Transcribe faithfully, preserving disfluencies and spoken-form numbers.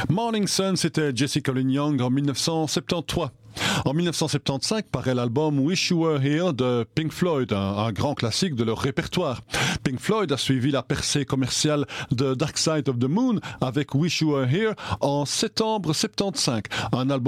Morning Sun, c'était Jessica Lynn Young en dix-neuf cent soixante-treize. En dix-neuf cent soixante-quinze paraît l'album Wish You Were Here de Pink Floyd, un, un grand classique de leur répertoire. Pink Floyd a suivi la percée commerciale de Dark Side of the Moon avec Wish You Were Here en septembre soixante-quinze, un album